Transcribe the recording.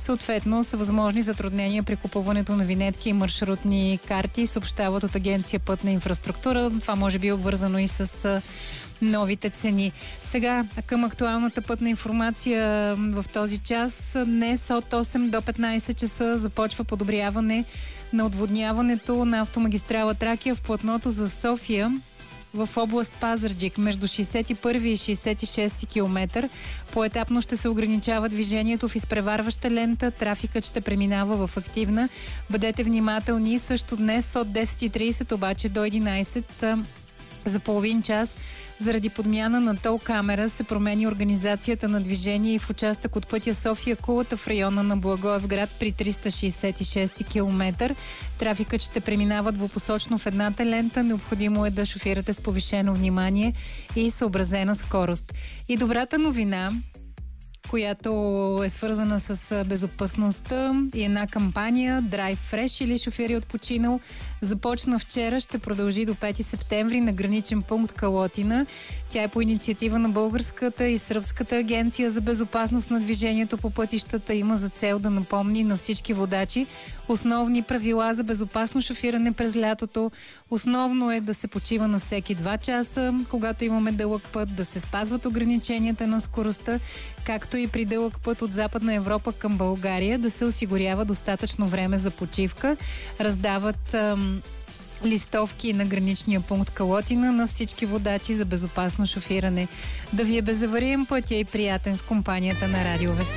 Съответно са възможни затруднения при купуването на винетки и маршрутни карти, съобщават от Агенция Пътна инфраструктура. Това може би е обвързано и с новите цени. Сега към актуалната пътна информация в този час. Днес от 8 до 15 часа започва подобряване на отводняването на автомагистрала Тракия в платното за София в област Пазарджик между 61 и 66 км. Поетапно ще се ограничава движението в изпреварваща лента. Трафикът ще преминава в активна. Бъдете внимателни. Също днес от 10:30 обаче до 11 за половин час заради подмяна на тол камера се промени организацията на движение и в участък от пътя София-Кулата в района на Благоевград при 366 км. Трафикът ще преминава двупосочно в едната лента. Необходимо е да шофирате с повишено внимание и съобразена скорост. И добрата новина, която е свързана с безопасността, и една кампания Drive Fresh или шофери от починал започна вчера, ще продължи до 5 септември на граничен пункт Калотина. Тя е по инициатива на Българската и Сръбската агенция за безопасност на движението по пътищата. Има за цел да напомни на всички водачи основни правила за безопасно шофиране през лятото. Основно е да се почива на всеки 2 часа, когато имаме дълъг път, да се спазват ограниченията на скоростта, както и при дълъг път от Западна Европа към България, да се осигурява достатъчно време за почивка. Раздават листовки на граничния пункт Калотина на всички водачи за безопасно шофиране. Да ви е безавариен пътя и приятен в компанията на Радио Веселие.